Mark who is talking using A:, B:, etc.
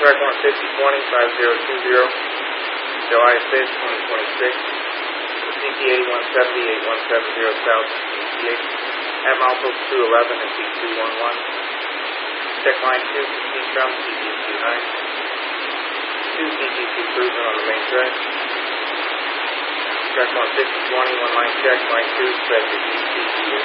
A: Track 15020, 5020, July 5th, 2026. CTA 170, 8170 South CTA. At milepost 211 and T211. Check line 2 for T-Strum, TG29. 2 TG2 cruising on the main track. Track 15020, one line check, line 2, set to ECU.